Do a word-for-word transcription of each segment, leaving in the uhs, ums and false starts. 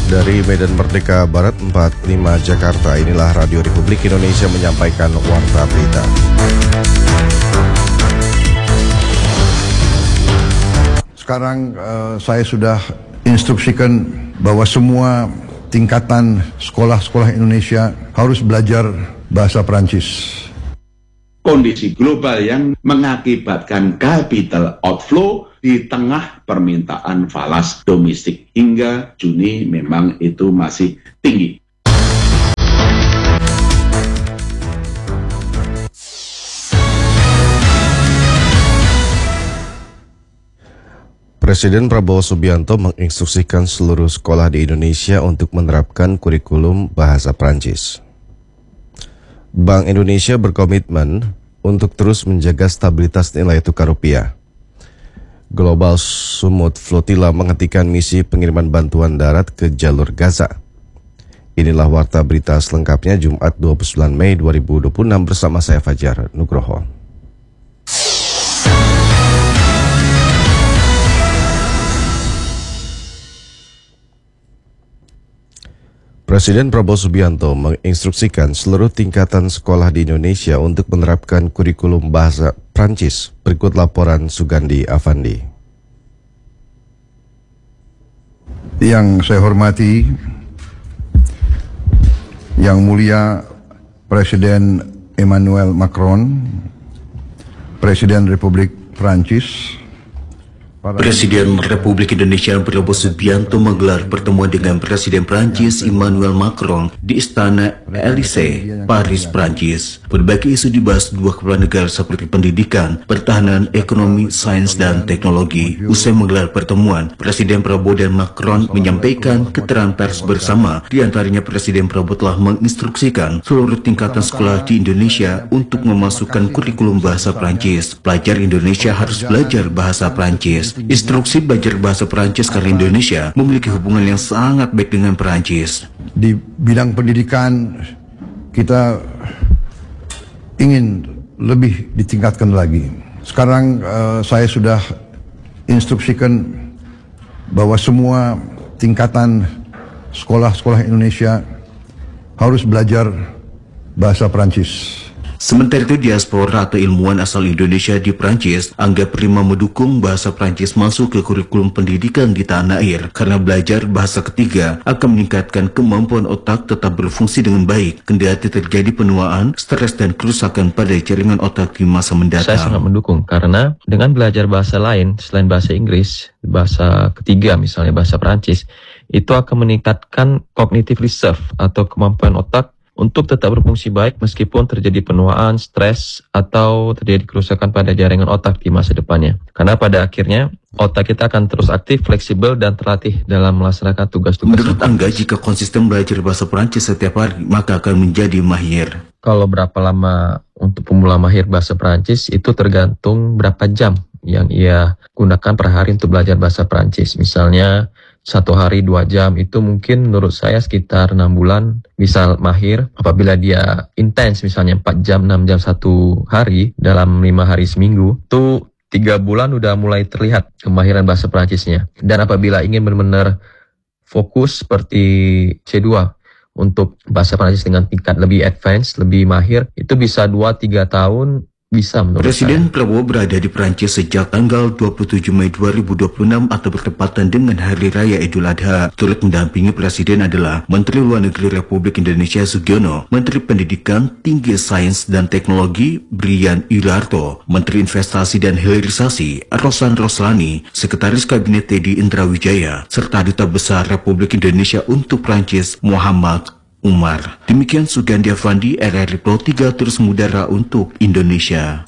Dari Medan Merdeka Barat empat puluh lima Jakarta, inilah Radio Republik Indonesia menyampaikan Warta Berita. Sekarang uh, saya sudah instruksikan bahwa semua tingkatan sekolah-sekolah Indonesia harus belajar bahasa Prancis. Kondisi global yang mengakibatkan capital outflow di tengah permintaan falas domestik hingga Juni memang itu masih tinggi. Presiden Prabowo Subianto menginstruksikan seluruh sekolah di Indonesia untuk menerapkan kurikulum bahasa Prancis. Bank Indonesia berkomitmen untuk terus menjaga stabilitas nilai tukar rupiah. Global Sumut Flotilla menghentikan misi pengiriman bantuan darat ke jalur Gaza. Inilah warta berita selengkapnya Jumat dua puluh sembilan Mei dua ribu dua puluh enam bersama saya Fajar Nugroho. Presiden Prabowo Subianto menginstruksikan seluruh tingkatan sekolah di Indonesia untuk menerapkan kurikulum bahasa Prancis. Berikut laporan Sugandi Avandi. Yang saya hormati, Yang Mulia Presiden Emmanuel Macron, Presiden Republik Prancis. Presiden Republik Indonesia Prabowo Subianto menggelar pertemuan dengan Presiden Prancis Emmanuel Macron di Istana Élysée, Paris, Prancis. Berbagai isu dibahas dua kepala negara seperti pendidikan, pertahanan, ekonomi, sains, dan teknologi. Usai menggelar pertemuan, Presiden Prabowo dan Macron menyampaikan keterangan pers bersama. Di antaranya Presiden Prabowo telah menginstruksikan seluruh tingkatan sekolah di Indonesia untuk memasukkan kurikulum bahasa Prancis. Pelajar Indonesia harus belajar bahasa Prancis. Instruksi belajar bahasa Perancis karena Indonesia memiliki hubungan yang sangat baik dengan Perancis. Di bidang pendidikan kita ingin lebih ditingkatkan lagi. Sekarang uh, saya sudah instruksikan bahwa semua tingkatan sekolah-sekolah Indonesia harus belajar bahasa Perancis. Sementara itu, diaspora atau ilmuwan asal Indonesia di Prancis anggap prima mendukung bahasa Prancis masuk ke kurikulum pendidikan di tanah air karena belajar bahasa ketiga akan meningkatkan kemampuan otak tetap berfungsi dengan baik kendati terjadi penuaan, stres, dan kerusakan pada jaringan otak di masa mendatang. Saya sangat mendukung karena dengan belajar bahasa lain selain bahasa Inggris, bahasa ketiga misalnya bahasa Prancis, itu akan meningkatkan cognitive reserve atau kemampuan otak untuk tetap berfungsi baik meskipun terjadi penuaan, stres, atau terjadi kerusakan pada jaringan otak di masa depannya. Karena pada akhirnya, otak kita akan terus aktif, fleksibel, dan terlatih dalam melaksanakan tugas-tugas. Menurut Angga, jika konsisten belajar bahasa Perancis setiap hari, maka akan menjadi mahir. Kalau berapa lama untuk pemula mahir bahasa Perancis, itu tergantung berapa jam yang ia gunakan per hari untuk belajar bahasa Perancis. Misalnya, satu hari dua jam itu mungkin menurut saya sekitar enam bulan bisa mahir. Apabila dia intens misalnya empat jam enam jam satu hari dalam lima hari seminggu, itu tiga bulan udah mulai terlihat kemahiran bahasa Perancisnya. Dan apabila ingin benar-benar fokus seperti C dua untuk bahasa Perancis dengan tingkat lebih advance, lebih mahir, itu bisa dua tiga tahun bisa menurut Presiden saya. Prabowo berada di Prancis sejak tanggal dua puluh tujuh Mei dua ribu dua puluh enam atau bertepatan dengan Hari Raya Idul Adha. Turut mendampingi Presiden adalah Menteri Luar Negeri Republik Indonesia Sugiono, Menteri Pendidikan Tinggi Sains dan Teknologi Brian Ilarto, Menteri Investasi dan Hilirisasi Rosan Roslani, Sekretaris Kabinet Teddy Indrawijaya, serta Duta Besar Republik Indonesia untuk Prancis Muhammad Umar. Demikian Sugandi Avandi, R R I Pro tiga terus mengudara untuk Indonesia.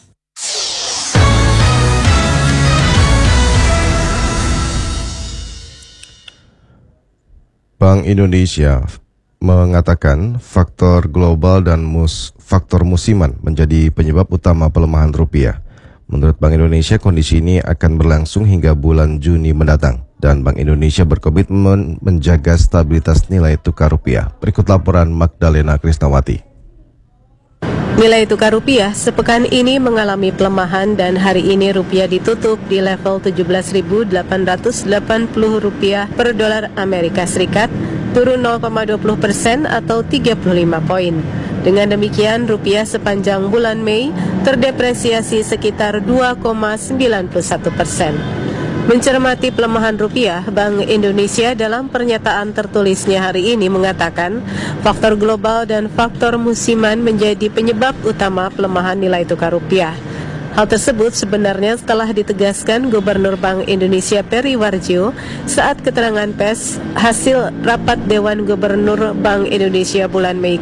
Bank Indonesia mengatakan faktor global dan mus, faktor musiman menjadi penyebab utama pelemahan rupiah. Menurut Bank Indonesia, kondisi ini akan berlangsung hingga bulan Juni mendatang. Dan Bank Indonesia berkomitmen menjaga stabilitas nilai tukar rupiah. Berikut laporan Magdalena Krisnawati. Nilai tukar rupiah sepekan ini mengalami pelemahan dan hari ini rupiah ditutup di level tujuh belas ribu delapan ratus delapan puluh rupiah per dolar Amerika Serikat turun nol koma dua puluh persen atau tiga puluh lima poin. Dengan demikian, rupiah sepanjang bulan Mei terdepresiasi sekitar dua koma sembilan satu persen. Mencermati pelemahan rupiah, Bank Indonesia dalam pernyataan tertulisnya hari ini mengatakan faktor global dan faktor musiman menjadi penyebab utama pelemahan nilai tukar rupiah. Hal tersebut sebenarnya telah ditegaskan Gubernur Bank Indonesia Peri Warjio saat keterangan pers hasil rapat Dewan Gubernur Bank Indonesia bulan Mei